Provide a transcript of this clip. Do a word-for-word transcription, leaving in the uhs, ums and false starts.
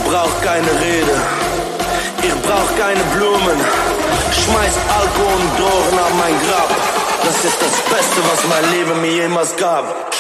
braucht keine Rede, ihr braucht keine Blumen. Schmeißt Alkohol und Drogen an mein Grab. Das ist das Beste, was mein Leben mir jemals gab.